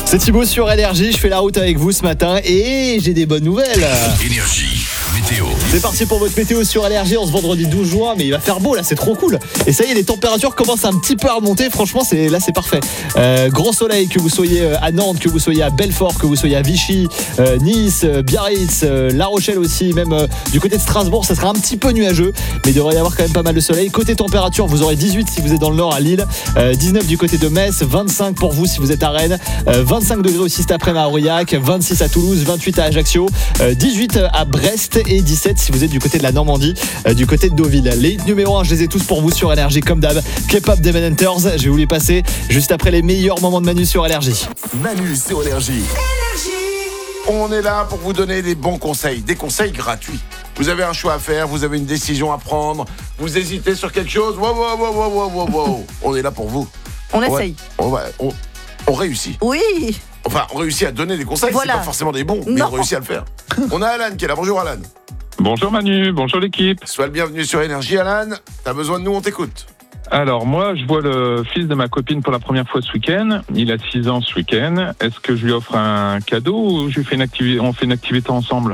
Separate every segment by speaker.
Speaker 1: C'est Thibaut sur LRJ, je fais la route avec vous ce matin et j'ai des bonnes nouvelles.
Speaker 2: Énergie, météo.
Speaker 1: C'est parti pour votre météo sur LRJ en ce vendredi 12 juin, mais il va faire beau là, c'est trop cool. Et ça y est, les températures commencent un petit peu à remonter, franchement c'est parfait. Grand soleil, que vous soyez à Nantes, que vous soyez à Belfort, que vous soyez à Vichy, Nice, Biarritz, La Rochelle aussi, même du côté de Strasbourg, ça sera un petit peu nuageux, mais il devrait y avoir quand même pas mal de soleil. Côté température, vous aurez 18 si vous êtes dans le nord à Lille, 19 du côté de Metz, 25 pour vous si vous êtes à Rennes, 25 degrés aussi cet après-midi à Aurillac, 26 à Toulouse, 28 à Ajaccio, 18 à Brest et 17 si vous êtes du côté de la Normandie, du côté de Deauville. Les hits numéro 1, je les ai tous pour vous sur LRJ comme d'hab. K-pop des Hunters, je vais vous les passer juste après les meilleurs moments de Manu sur LRJ.
Speaker 2: Manu sur Énergie.
Speaker 3: On est là pour vous donner des bons conseils, des conseils gratuits. Vous avez un choix à faire, vous avez une décision à prendre, vous hésitez sur quelque chose, wow. On est là pour vous.
Speaker 4: On essaye.
Speaker 3: On réussit.
Speaker 4: Oui.
Speaker 3: Enfin, on réussit à donner des conseils,
Speaker 4: Voilà.
Speaker 3: c'est pas forcément des bons, mais
Speaker 4: Non.
Speaker 3: on réussit à le faire. On a Alan qui est là, bonjour Alan.
Speaker 5: Bonjour Manu, bonjour l'équipe.
Speaker 3: Sois le bienvenu sur Énergie Alan, t'as besoin de nous, on t'écoute.
Speaker 5: Alors moi, je vois le fils de ma copine pour la première fois ce week-end. Il a 6 ans ce week-end. Est-ce que je lui offre un cadeau ou je lui fais on fait une activité ensemble?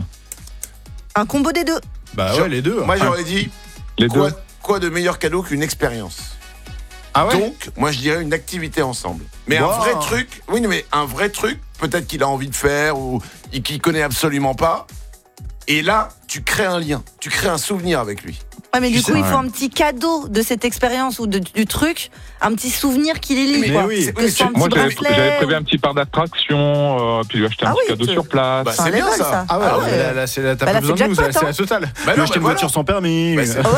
Speaker 4: Un combo des deux.
Speaker 1: Bah ouais, les deux.
Speaker 3: Moi j'aurais dit,
Speaker 5: Les deux.
Speaker 3: quoi de meilleur cadeau qu'une expérience?
Speaker 1: Ah ouais.
Speaker 3: Donc, moi je dirais une activité ensemble. Mais
Speaker 1: Wow.
Speaker 3: un vrai truc, un vrai truc, peut-être qu'il a envie de faire ou qu'il connaît absolument pas. Et là, tu crées un lien, tu crées un souvenir avec lui.
Speaker 4: Ouais, mais du coup, il faut
Speaker 5: ouais.
Speaker 4: un petit cadeau de cette expérience ou du truc, un petit souvenir qui les lie.
Speaker 3: Mais
Speaker 4: quoi.
Speaker 1: oui.
Speaker 4: Que ce soit un
Speaker 5: Moi,
Speaker 4: petit
Speaker 5: j'avais
Speaker 4: bracelet.
Speaker 5: prévu un petit parc d'attraction, puis lui acheter un
Speaker 4: Ah
Speaker 5: petit
Speaker 4: oui,
Speaker 5: cadeau sur place.
Speaker 3: Bah,
Speaker 4: C'est un
Speaker 3: c'est bien
Speaker 4: level,
Speaker 3: ça.
Speaker 4: ça.
Speaker 1: Ah ouais,
Speaker 4: Ah ouais.
Speaker 1: là, t'as
Speaker 4: Bah,
Speaker 1: pas
Speaker 4: là,
Speaker 1: besoin de
Speaker 4: c'est
Speaker 1: nous,
Speaker 4: jackpot,
Speaker 1: c'est
Speaker 4: hein.
Speaker 1: la totale.
Speaker 3: Bah
Speaker 1: Lui
Speaker 3: non,
Speaker 1: acheter une
Speaker 3: mais
Speaker 1: voiture sans permis.
Speaker 3: Bah, c'est-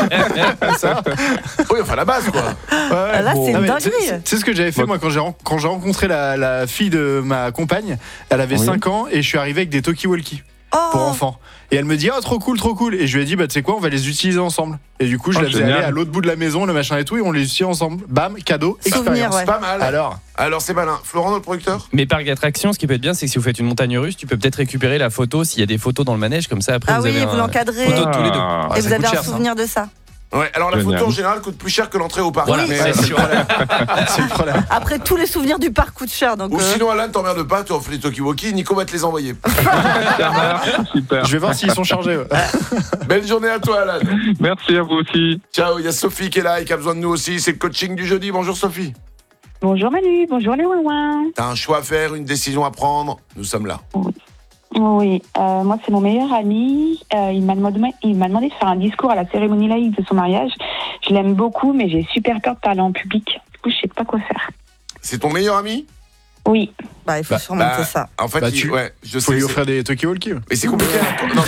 Speaker 1: ça.
Speaker 3: Oui, enfin la base quoi.
Speaker 1: Ouais,
Speaker 4: Là, c'est
Speaker 1: Non,
Speaker 4: une
Speaker 1: mais
Speaker 4: dinguerie.
Speaker 1: c'est ce que j'avais fait moi quand j'ai rencontré la fille de ma compagne. Elle avait 5 ans et je suis arrivé avec des talkie-walkie pour
Speaker 4: Oh,
Speaker 1: enfants. Et elle me dit trop cool. Et je lui ai dit tu sais quoi, on va les utiliser ensemble. Et du coup je
Speaker 5: Oh,
Speaker 1: la faisais
Speaker 5: génial.
Speaker 1: aller à l'autre bout de la maison, le machin et tout, et on les utilisait ensemble. Bam, cadeau,
Speaker 4: Souvenir,
Speaker 1: expérience.
Speaker 4: ouais.
Speaker 3: C'est pas mal. Alors c'est malin. Florent, notre producteur.
Speaker 6: Mais parc d'attractions, ce qui peut être bien, c'est que si vous faites une montagne russe, tu peux peut-être récupérer la photo s'il y a des photos dans le manège, comme ça après
Speaker 4: Ah
Speaker 6: vous
Speaker 4: oui,
Speaker 6: avez
Speaker 4: vous l'encadrez.
Speaker 6: photo de tous les deux.
Speaker 5: Ah,
Speaker 4: Et
Speaker 1: ça
Speaker 4: vous avez
Speaker 1: coûte
Speaker 4: un
Speaker 1: cher, ça.
Speaker 4: souvenir de ça.
Speaker 3: Ouais. Alors la
Speaker 5: Génial.
Speaker 3: photo en général coûte plus cher que l'entrée au parc.
Speaker 6: Voilà,
Speaker 3: Mais,
Speaker 6: c'est sûr.
Speaker 1: C'est le problème.
Speaker 4: Après, tous les souvenirs du parc coûtent cher. Donc,
Speaker 3: Ou sinon Alan, t'emmerdes pas, tu offres les talkie-walkie, Nico va te les envoyer.
Speaker 5: Ça marche, super.
Speaker 1: Je vais voir s'ils sont chargés. Ouais.
Speaker 3: Belle journée à toi Alan.
Speaker 5: Merci à vous aussi.
Speaker 3: Ciao, il y a Sophie qui est là et qui a besoin de nous aussi. C'est le coaching du jeudi. Bonjour Sophie.
Speaker 7: Bonjour Manu, bonjour les ouin.
Speaker 3: T'as un choix à faire, une décision à prendre. Nous sommes là.
Speaker 7: Oui, moi c'est mon meilleur ami. Il m'a demandé de faire un discours à la cérémonie laïque de son mariage. Je l'aime beaucoup, mais j'ai super peur de parler en public. Du coup, je sais pas quoi faire.
Speaker 3: C'est ton meilleur ami?
Speaker 7: Oui.
Speaker 4: bah, il faut surmonter ça.
Speaker 3: En fait, je
Speaker 1: Faut
Speaker 3: sais.
Speaker 1: lui offrir des talkie-walkie.
Speaker 3: Mais c'est compliqué. Non,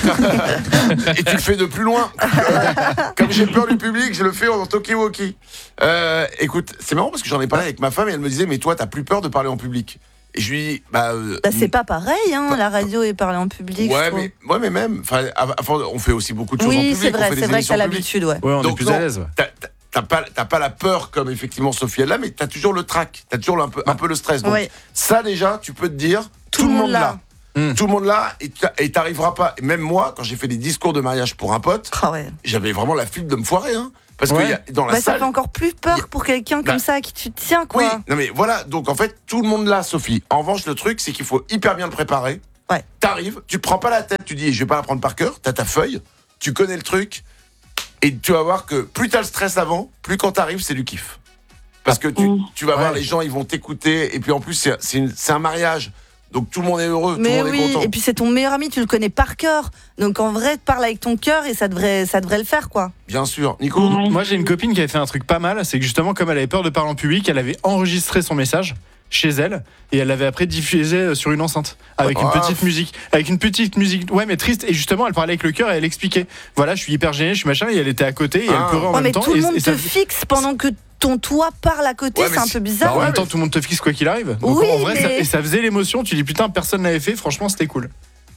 Speaker 3: et tu le fais de plus loin. Comme j'ai peur du public, je le fais en talkie-walkie. Écoute, c'est marrant parce que j'en ai parlé avec ma femme et elle me disait, mais toi, t'as plus peur de parler en public. Et je lui dis,
Speaker 4: Bah, c'est pas pareil, hein, la radio et parler en public. je trouve.
Speaker 3: mais même, enfin, on fait aussi beaucoup de choses en
Speaker 4: Oui,
Speaker 3: public.
Speaker 4: c'est
Speaker 3: on
Speaker 4: vrai,
Speaker 3: fait des
Speaker 4: c'est vrai que
Speaker 3: émissions
Speaker 4: t'as
Speaker 3: en public.
Speaker 4: l'habitude, ouais.
Speaker 1: Ouais, on est
Speaker 3: Donc,
Speaker 1: plus
Speaker 3: non,
Speaker 1: à l'aise. Ouais.
Speaker 3: T'as pas la peur comme effectivement Sophie elle l'a, mais t'as toujours le trac, t'as toujours un peu le stress. Donc
Speaker 4: Ouais.
Speaker 3: ça déjà, tu peux te dire, tout le monde là. Tout le monde là, et t'arriveras pas. Et même moi, quand j'ai fait des discours de mariage pour un pote,
Speaker 4: Ah ouais.
Speaker 3: j'avais vraiment la flip de me foirer, hein. Parce
Speaker 1: Ouais.
Speaker 3: que y a, dans la
Speaker 4: Bah, ça
Speaker 3: salle.
Speaker 4: fait encore plus peur pour quelqu'un comme ça à qui tu tiens, quoi.
Speaker 3: Oui, non mais voilà, donc en fait, tout le monde là, Sophie. En revanche, le truc, c'est qu'il faut hyper bien le préparer.
Speaker 4: Ouais.
Speaker 3: T'arrives, tu te prends pas la tête, tu dis, je vais pas la prendre par cœur, t'as ta feuille, tu connais le truc, et tu vas voir que plus t'as le stress avant, plus quand t'arrives, c'est du kiff. Parce que tu vas voir, les gens, ils vont t'écouter, et puis en plus, c'est un mariage. Donc tout le monde est heureux, tout
Speaker 4: Mais
Speaker 3: le monde est
Speaker 4: oui,
Speaker 3: content.
Speaker 4: et puis c'est ton meilleur ami, tu le connais par cœur. Donc en vrai, parle avec ton cœur et ça devrait le faire, quoi.
Speaker 3: Bien sûr. Nico?
Speaker 7: Ouais.
Speaker 1: Moi j'ai une copine qui avait fait un truc pas mal, c'est que justement comme elle avait peur de parler en public, elle avait enregistré son message chez elle et elle l'avait après diffusé sur une enceinte avec une petite musique, ouais mais triste, et justement elle parlait avec le cœur et elle expliquait voilà, je suis hyper gêné, je suis machin, et elle était à côté et elle pleurait en
Speaker 4: Ouais,
Speaker 1: même
Speaker 4: mais
Speaker 1: temps,
Speaker 4: tout le monde
Speaker 1: et
Speaker 4: te fixe pendant que ton toit parle à côté,
Speaker 3: Ouais, mais
Speaker 4: c'est un
Speaker 3: si-
Speaker 4: peu bizarre.
Speaker 1: en
Speaker 3: ouais,
Speaker 1: même temps
Speaker 3: mais-
Speaker 1: tout le monde te fixe quoi qu'il arrive. Donc
Speaker 4: Oui,
Speaker 1: en vrai
Speaker 4: mais-
Speaker 1: ça faisait l'émotion, tu dis putain personne l'avait fait, franchement c'était cool.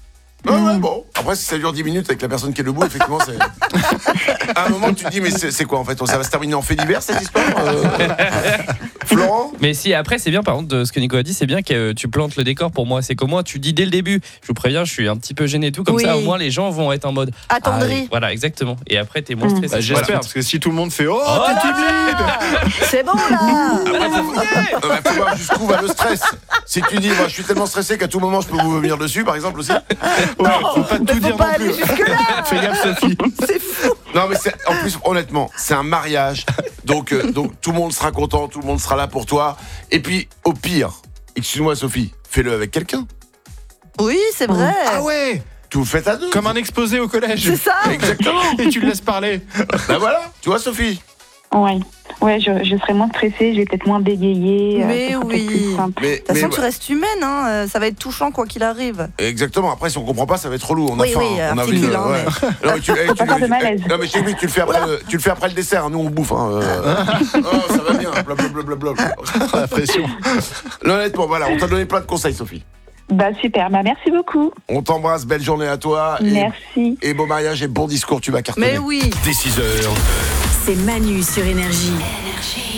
Speaker 3: Ouais, bon. Après, si ça dure 10 minutes avec la personne qui est debout, effectivement, c'est. À un moment, tu te dis, mais c'est quoi en fait? Ça va se terminer en fait divers cette histoire Florent?
Speaker 6: Mais si, après, c'est bien, par contre, de ce que Nico a dit, c'est bien que tu plantes le décor pour moi. C'est qu'au moins, tu dis dès le début, je vous préviens, je suis un petit peu gêné et tout. Comme ça, au moins, les gens vont être en mode.
Speaker 4: Attendri.
Speaker 6: Voilà, exactement. Et après, t'es moins stressé.
Speaker 8: J'espère, parce que si tout le monde fait t'es timide.
Speaker 4: C'est bon là.
Speaker 3: Après, faut voir jusqu'où va le stress. Si tu dis, moi, je suis tellement stressé qu'à tout moment, je peux vous vomir dessus, par exemple aussi.
Speaker 8: Faut pas tout dire non plus. Fais gaffe, Sophie.
Speaker 4: C'est fou.
Speaker 3: Non, mais en plus, honnêtement, c'est un mariage. Donc, tout le monde sera content, tout le monde sera là pour toi. Et puis, au pire, excuse-moi, Sophie, fais-le avec quelqu'un.
Speaker 4: Oui, c'est vrai.
Speaker 8: Ah ouais.
Speaker 3: Tout le faites à deux.
Speaker 8: Comme un exposé au collège.
Speaker 4: C'est ça.
Speaker 3: Exactement.
Speaker 8: Et tu le laisses parler.
Speaker 3: Ben voilà, tu vois, Sophie.
Speaker 7: Ouais, je serai moins stressée, je vais peut-être moins bégayer.
Speaker 4: Mais
Speaker 7: ça sera peut-être
Speaker 4: oui.
Speaker 7: plus simple.
Speaker 3: Mais,
Speaker 4: De toute façon,
Speaker 3: mais-
Speaker 4: tu restes humaine, hein. Ça va être touchant quoi qu'il arrive.
Speaker 3: Exactement. Après, si on comprend pas, ça va être relou. On a
Speaker 4: Oui,
Speaker 3: faim.
Speaker 4: oui,
Speaker 3: on a
Speaker 4: articule, hein,
Speaker 3: Non, mais
Speaker 7: Faut pas faire de malaise.
Speaker 3: Non, mais chez lui, tu le fais après le dessert. Nous, on bouffe. Oh, ça va bien. Blablabla.
Speaker 8: La pression.
Speaker 3: Non, honnêtement, voilà, on t'a donné plein de conseils, Sophie.
Speaker 7: Bah super, merci beaucoup.
Speaker 3: On t'embrasse. Belle journée à toi.
Speaker 7: Merci.
Speaker 3: Et beau mariage et bon discours. Tu vas cartonner.
Speaker 4: Mais oui.
Speaker 2: Dès 6h.
Speaker 9: C'est Manu sur Énergie.